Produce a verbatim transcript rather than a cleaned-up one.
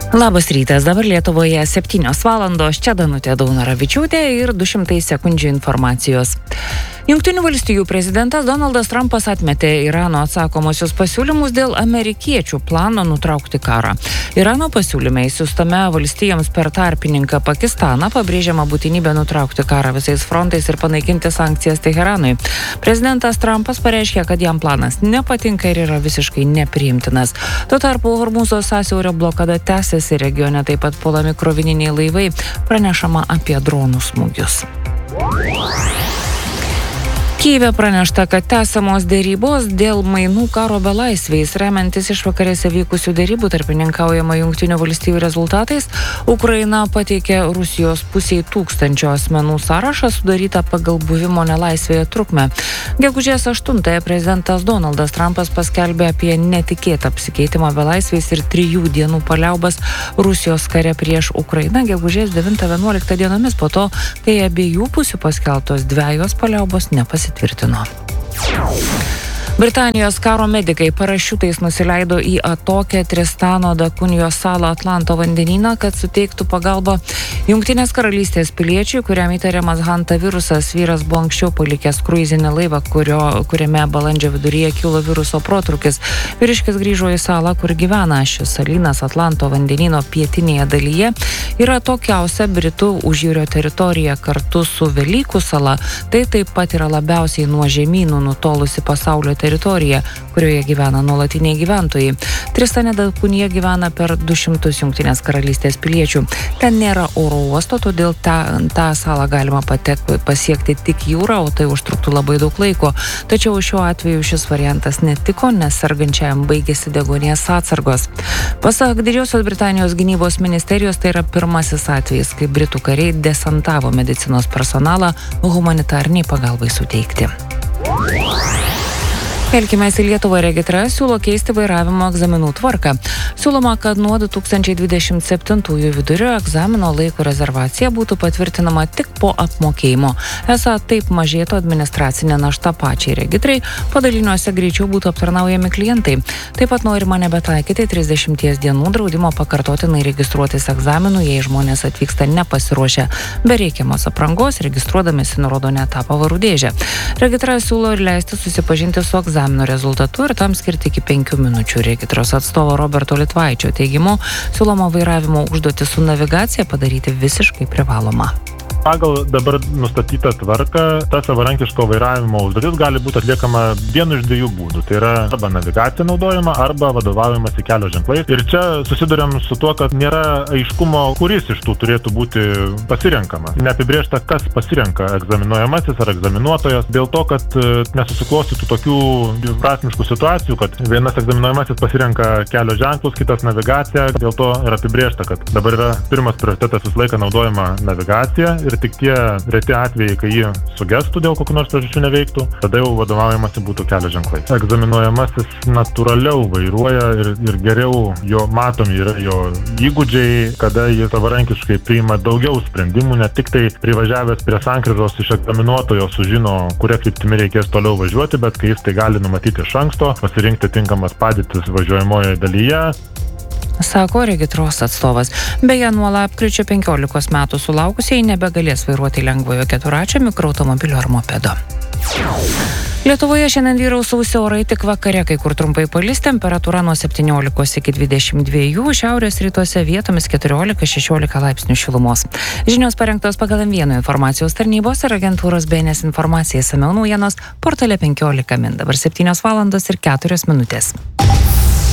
Labas rytas, dabar Lietuvoje septynios valandos, čia Danutė Daunoravičiūtė ir du šimtai sekundžių informacijos. Jungtinių valstijų prezidentas Donaldas Trumpas atmetė Irano atsakomosius pasiūlymus dėl amerikiečių plano nutraukti karą. Irano pasiūlyme įsiųstame valstijoms per tarpininką Pakistaną pabrėžiama būtinybė nutraukti karą visais frontais ir panaikinti sankcijas Teheranui. Prezidentas Trumpas pareiškė, kad jam planas nepatinka ir yra visiškai nepriimtinas. Tuo tarpu Hormūzo sąsiaurio blokada tęsiasi, regione taip pat puolami krovininiai laivai, pranešama apie dronų smūgius. Kyjive pranešta, kad tęsiamos dėrybos dėl mainų karo belaisviais. Remiantis išvakarėse vykusių dėrybų tarpininkaujama Jungtinių valstijų rezultatais, Ukraina pateikė Rusijos pusiai tūkstančio asmenų sąrašą sudarytą pagal buvimo nelaisvėje trukmę. Gegužės aštuntąją prezidentas Donaldas Trumpas paskelbė apie netikėtą apsikeitimą belaisviais ir trijų dienų paliaubas Rusijos kare prieš Ukrainą gegužės devintą vienuoliktą dienomis po to, kai abiejų pusių paskelbtos dvejos paliaubos nepasiteisino. Tvirtino. Britanijos karo medikai parašiutais nusileido į atokią Tristano da Cunijos salą Atlanto vandenyną, kad suteiktų pagalbą Jungtinės karalystės piliečiui, kuriam įtariamas Hanta virusas. Vyras buvo anksčiau palikęs kruizinį laivą, kurio, kuriame balandžio viduryje kilo viruso protrūkis. Vyriškis grįžo į salą, kur gyvena. Šis salynas Atlanto vandenyno pietinėje dalyje yra tokiausia Britų užjūrio teritorija kartu su Velykų sala. Tai taip pat yra labiausiai nuo žemynų nutolusi pasaulio teritorija. teritorija, kurioje gyvena nuolatiniai gyventojai. Tristane da Cunija gyvena per du šimtus Jungtinės karalystės piliečių. Ten nėra oro uosto, todėl tą, tą salą galima patek, pasiekti tik jūrą, o tai užtruktų labai daug laiko. Tačiau šiuo atveju šis variantas netiko, nes sergančiajam baigėsi deguonies atsargos. Pasak Didžiosios Britanijos gynybos ministerijos, tai yra pirmasis atvejis, kai Britų kariai desantavo medicinos personalą humanitarniai pagalbai suteikti. Kelkimės į Lietuvą. Regitra siūlo keisti vairavimo egzaminų tvarką. Siūloma, kad nuo du tūkstančiai dvidešimt septintųjų vidurio egzamino laiko rezervacija būtų patvirtinama tik po apmokėjimo. Esą taip mažėtų administracinė našta pačiai regitrai, padaliniuose greičiau būtų aptarnaujami klientai. Taip pat norima nebetaikyti trisdešimties dienų draudimo pakartotinai registruotis egzaminų, jei žmonės atvyksta nepasiruošę be reikiamos aprangos, registruodamėsi nurodo ne tą pavarų dėžę. Regitra siūlo ir leisti susipažinti su egzaminu egzamino rezultatų ir tam skirti iki penkių minučių. Regitros atstovo Roberto Litvaičio teigimu, siūloma vairavimo užduotį su navigacija padaryti visiškai privaloma. Pagal dabar nustatytą tvarką, ta savarankiško vairavimo užduotis gali būti atliekama vienu iš dviejų būdų. Tai yra arba navigacija naudojama, arba vadovavimas į kelio ženklais. Ir čia susiduriam su tuo, kad nėra aiškumo, kuris iš tų turėtų būti pasirenkama. Neapibrėžta, kas pasirenka egzaminuojamasis ar egzaminuotojas, dėl to, kad nesusiklostytų tokių dviprasmiškų situacijų, kad vienas egzaminuojamasis pasirenka kelio ženklus, kitas navigaciją. Dėl to yra apibrėžta, kad dabar yra pirmas prioritetas visą laiką naudojama navigacija. Ir tik tie reti atvejai, kai jie sugestų dėl kokių nors priežasčių neveiktų, tada jau vadovaujamasi būtų kelio ženklai. Egzaminuojamasis natūraliau vairuoja ir, ir geriau jo matomi yra jo įgūdžiai, kada jis savarankiškai priima daugiau sprendimų, ne tik tai privažiavęs prie sankryžos iš egzaminuotojo sužino, kuria kryptimi reikės toliau važiuoti, bet kai jis tai gali numatyti iš anksto, pasirinkti tinkamas padėtis važiuojamoje dalyje. Sako regitros atstovas. Beje, nuo lapkričio penkiolikos metų sulaukusieji nebegalės vairuoti lengvojo keturračio mikroautomobilio ar mopedo. Lietuvoje šiandien vyraus sausi orai, tik vakare kai kur trumpai palis, temperatūra nuo septyniolikos iki dvidešimt dviejų, šiaurės rytuose vietomis keturiolika šešiolika laipsnių šilumos. Žinios parengtos pagal M vienas informacijos tarnybos ir agentūros B N S informacija, išsamiau naujienos portale penkiolika min. Dabar septynios valandos ir keturios minutės.